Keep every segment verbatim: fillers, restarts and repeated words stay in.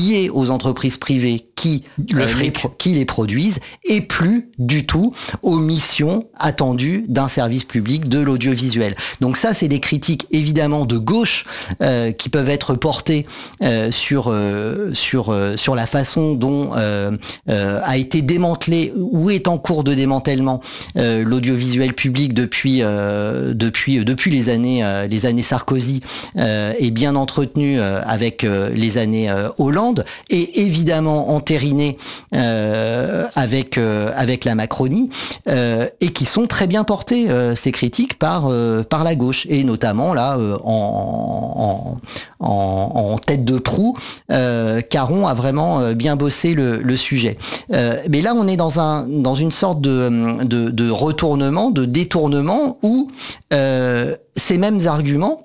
liées aux entreprises privées qui, le euh, les, qui les produisent et plus du tout aux missions attendues d'un service public de l'audiovisuel. Donc ça, c'est des critiques évidemment de gauche euh, qui peuvent être portées euh, sur euh, sur euh, sur la façon dont euh, euh, a été démantelé ou est en cours de démantèlement euh, l'audiovisuel public depuis euh, depuis depuis les années euh, les années Sarkozy euh, et bien entretenu euh, avec euh, les années euh, Hollande et évidemment entériné euh, avec euh, avec la Macronie euh, et qui sont très bien portées euh, ces critiques par euh, par la gauche et notamment là euh, en, en, en en tête de proue euh, Caron a vraiment euh, bien bossé le, le sujet. Euh, mais là on est dans un dans une sorte de de, de retournement, de détournement où euh, ces mêmes arguments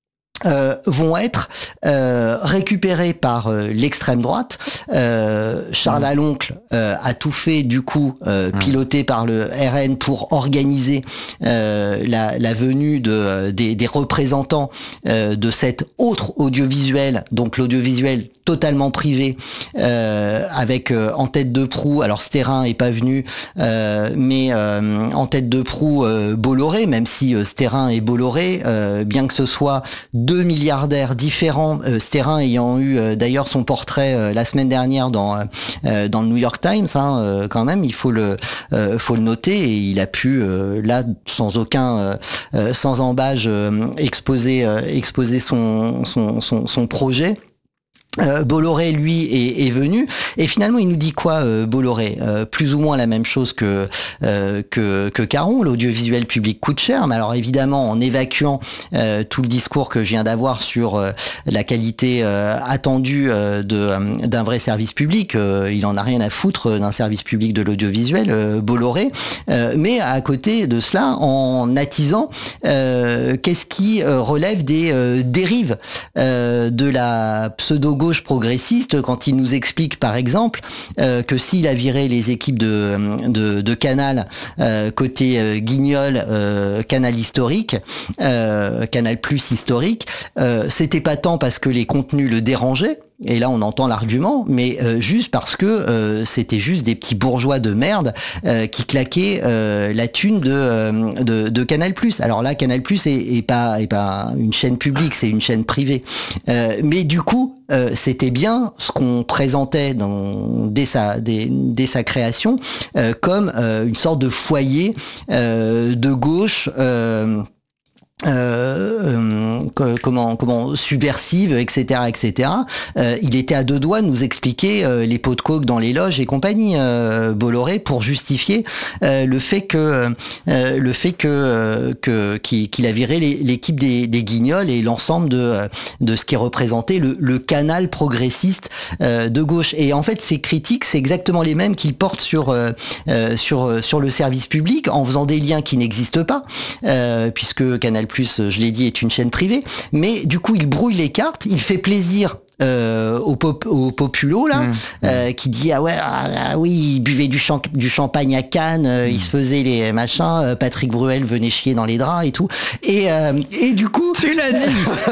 Euh, vont être euh, récupérés par euh, l'extrême droite. Euh, Charles mmh. Aloncle euh, a tout fait du coup, euh, mmh. piloté par le R N pour organiser euh, la, la venue de, des, des représentants euh, de cet autre audiovisuel, donc l'audiovisuel totalement privé, euh, avec euh, en tête de proue, alors Sterrin est pas venu, euh, mais euh, en tête de proue euh, Bolloré, même si euh, Sterrin et Bolloré, euh, bien que ce soit deux milliardaires différents, euh, Sterrin ayant eu euh, d'ailleurs son portrait euh, la semaine dernière dans euh, dans le New York Times, hein, euh, quand même, il faut le euh, faut le noter, et il a pu euh, là sans aucun euh, sans embâche euh, exposer euh, exposer son son son, son projet. Euh, Bolloré, lui, est, est venu et finalement il nous dit quoi, euh, Bolloré, euh, plus ou moins la même chose que euh, que, que Caron. L'audiovisuel public coûte cher, mais alors évidemment en évacuant euh, tout le discours que je viens d'avoir sur euh, la qualité euh, attendue euh, de euh, d'un vrai service public, euh, il en a rien à foutre d'un service public de l'audiovisuel, euh, Bolloré. Euh, mais à côté de cela, en attisant, euh, qu'est-ce qui euh, relève des euh, dérives euh, de la pseudo-gauche progressiste quand il nous explique par exemple euh, que s'il a viré les équipes de, de, de Canal euh, côté euh, Guignol, euh, Canal historique, euh, Canal Plus historique, euh, c'était pas tant parce que les contenus le dérangeaient. Et là, on entend l'argument, mais euh, juste parce que euh, c'était juste des petits bourgeois de merde euh, qui claquaient euh, la thune de, euh, de de Canal+. Alors là, Canal+ est, est pas est pas une chaîne publique, c'est une chaîne privée. Euh, mais du coup, euh, c'était bien ce qu'on présentait dans, dès sa dès, dès sa création euh, comme euh, une sorte de foyer euh, de gauche. Euh, Euh, euh, comment comment subversive, et cetera, et cetera. Euh, il était à deux doigts de nous expliquer euh, les pots de coke dans les loges et compagnie, euh, Bolloré, pour justifier euh, le fait que euh, le fait que euh, que qu'il, qu'il a viré les, l'équipe des, des Guignols et l'ensemble de de ce qui représentait le, le canal progressiste euh, de gauche. Et en fait, ces critiques, c'est exactement les mêmes qu'il porte sur euh, euh, sur sur le service public, en faisant des liens qui n'existent pas, euh, puisque Canal Plus, je l'ai dit, est une chaîne privée, mais du coup il brouille les cartes, il fait plaisir euh, au, pop, au populo là, mmh, euh, mmh. qui dit ah ouais ah, ah oui, il buvait du, champ, du champagne à Cannes, euh, mmh. il se faisait les machins, euh, Patrick Bruel venait chier dans les draps et tout, et euh, et du coup tu l'as dit.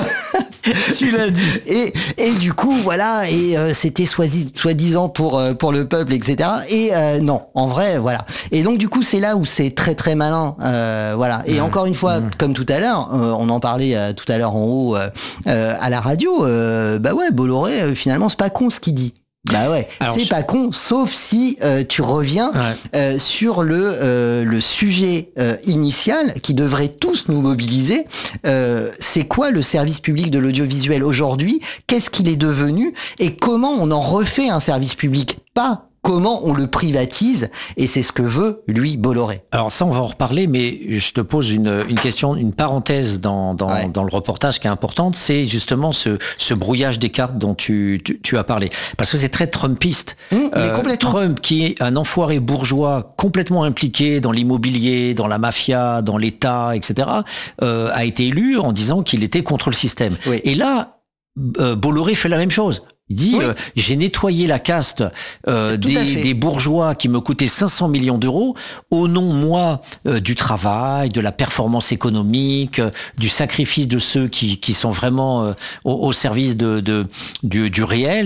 Tu l'as dit. Et, et du coup, voilà, et euh, c'était soi- soi-disant pour, euh, pour le peuple, et cetera. Et euh, non, en vrai, voilà. Et donc, du coup, c'est là où c'est très, très malin. Euh, voilà. Et mmh. encore une fois, mmh. comme tout à l'heure, euh, on en parlait euh, tout à l'heure en haut euh, euh, à la radio, euh, bah ouais, Bolloré, euh, finalement, c'est pas con ce qu'il dit. Bah ouais, alors, c'est je... pas con, sauf si euh, tu reviens ouais. euh, sur le euh, le sujet euh, initial qui devrait tous nous mobiliser. Euh, c'est quoi le service public de l'audiovisuel aujourd'hui ? Qu'est-ce qu'il est devenu ? Et comment on en refait un service public ? Pas comment on le privatise, et c'est ce que veut, lui, Bolloré. Alors ça, on va en reparler, mais je te pose une, une question, une parenthèse dans, dans, ouais. dans le reportage qui est importante, c'est justement ce, ce brouillage des cartes dont tu, tu, tu as parlé. Parce que c'est très trumpiste. Mmh, mais complètement. Euh, Trump, qui est un enfoiré bourgeois complètement impliqué dans l'immobilier, dans la mafia, dans l'État, et cetera, euh, a été élu en disant qu'il était contre le système. Oui. Et là, euh, Bolloré fait la même chose. Il dit, oui. euh, j'ai nettoyé la caste euh, des, des bourgeois qui me coûtaient cinq cents millions d'euros au nom, moi, euh, du travail, de la performance économique, euh, du sacrifice de ceux qui, qui sont vraiment euh, au, au service de, de, du, du réel.